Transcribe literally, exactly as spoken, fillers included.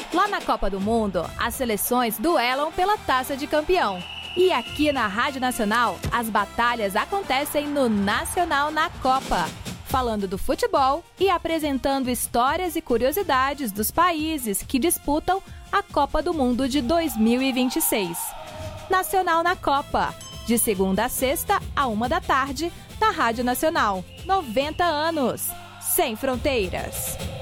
Lá na Copa do Mundo, as seleções duelam pela taça de campeão. E aqui na Rádio Nacional, as batalhas acontecem no Nacional na Copa, falando do futebol e apresentando histórias e curiosidades dos países que disputam a Copa do Mundo de dois mil e vinte e seis. Nacional na Copa, de segunda a sexta, a uma da tarde, na Rádio Nacional. noventa anos, sem fronteiras.